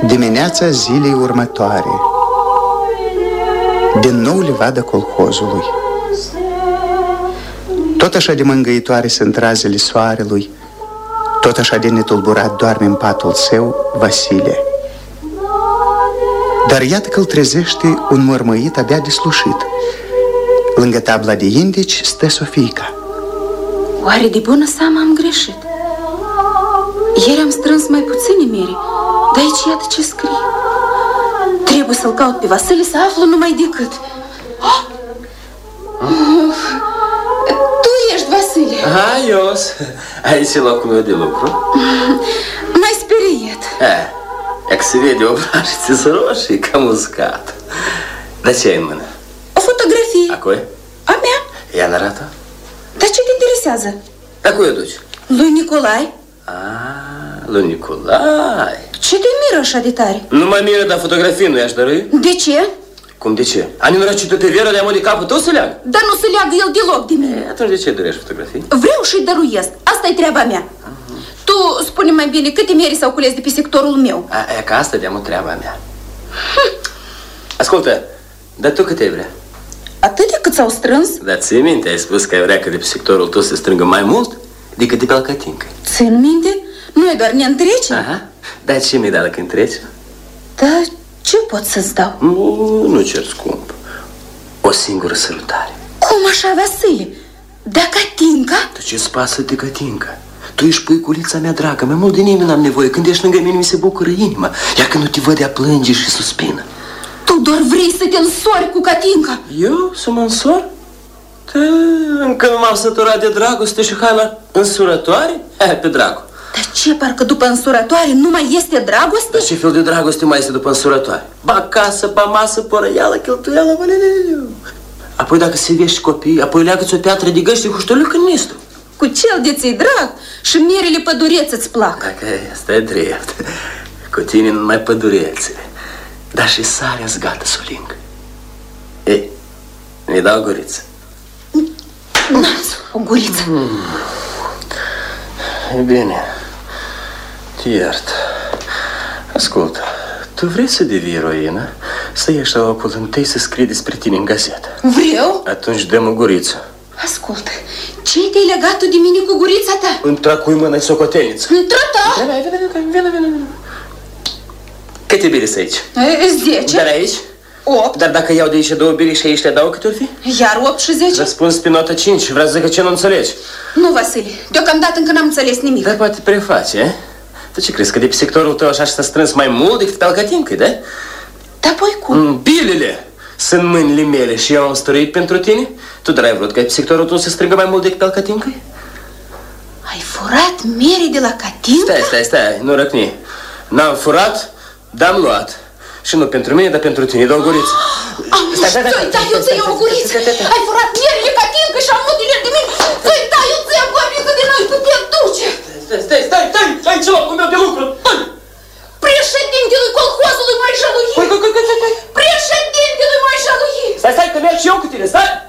Dimineața zilei următoare, din nou livada colhozului. Tot așa de mângâitoare sunt razele soarelui, tot așa de netulburat doarme în patul său Vasile. Dar iată că îl trezește un mărmăit abia deslușit. Lângă tabla de indici stă Sofiica. Oare de bună seamă am greșit? Ieri am strâns mai puține mere, dar aici iată ce scrie. Trebuie să-l caut pe Vasile, să aflu numai decât. Tu ești Vasile. Ios, aici e locul meu de lucru. M-ai speriet. E că se vede obrajițe roșii, cam uscat. Dar ce ai în mână? O fotografie. A cui? A mea. Ia arată. Dar ce te interesează? A cui o duci? Lui Nicolai. Lui Nicolai. Ce te miră așa de tare? Nu mă miră, dar fotografii nu i-aș dărui. De ce? Cum de ce? Ani nu răcită pe Vera de-amă de capul tău să leagă? Dar nu se leagă el deloc de mine. Atunci de ce dărești fotografii? Vreau și-i dăruiesc. Asta-i treaba mea. Tu spune mai bine câte mere s-au cules de pe sectorul meu. E că asta de-amă treaba mea. Ascultă, dar tu câte ai vrea? Atât cât s-au strâns? Dar ții minte, ai spus că ai vrea că de pe sectorul tău se strângă mai mult decât de pe Alcatincă. Țin minte? Nu e doar ne-ntrece? Dar ce mi-ai dat dacă întreci? Dar ce pot să-ți dau? Nu cer scump. O singură sărutare. Cum așa, Vasile? De Catinca? Tu ce-ți pasă de Catinca? Tu ești puiculița mea dragă, mai mult de nimeni n-am nevoie. Când ești lângă mine mi se bucură inima. Iar când nu te văd, ea plânge și suspină. Tu doar vrei să te însori cu Catinca? Eu? Să mă însor? Încă nu m-am săturat de dragoste și hai la însurătoare? Pe dracu. Dar ce, parcă după însurătoare nu mai este dragoste? Dar ce fel de dragoste mai este după însurătoare? Ba casă, ba masă, porăială, cheltuială, băleleleu. Apoi dacă se vești copii, apoi leagă-ți o piatră de găști cu ștoliuc în nistru. Cu cel de ți-i drag și merele pădurețe îți plac. Dacă asta e drept. Cu tine numai pădurețele. Dar și sarea-ți gata să o ling. Ei, mi-i dau o guriță. N-ați o guriță. E bine, te iert. Ascultă, tu vrei să devii eroină? Să ieși la locul întâi să scrii despre tine în gazetă. Vreau? Atunci dă-mi o guriță. Ascultă, ce te-ai legat tu de mine cu gurița ta? Întracui mâna-i socotelniță. Într-o ta? Vine. Câte biri sunt aici? 10. Dar aici? 8. Dar dacă iau de aici 2 biri și aici le dau, câte ori fi? Iar 8 și 10? Răspuns pe notă 5, vreau să zic că ce nu înțelegi. Nu, Vasile, deocamdată încă n-am înțeles nimic. Dar poate preface, eh? Tu ce crezi, că de pe sectorul tău așa s-a strâns mai mult decât pe Alcatincă, da? Dar apoi cum? Bilele sunt mâinile mele și eu am stăruit pentru tine? Tu dar ai vrut ca pe sectorul tău să strângă mai mult decât pe Alcatincă? Ai furat mere de la Catinca? Stai, nu răcni. N-am furat, dar am luat. Și nu pentru mine, dar pentru tine, dă o guriță. Stai, eu ți-ai o guriță. Ai furat merele Catinca și amudile de mine. Stai, eu ți-ai o guriță de noi putem duce. Stai, aici locul meu de lucru. Președintelui colhozului mai jălui. Președintelui mai jălui. Stai, că merg și eu cu tine, stai.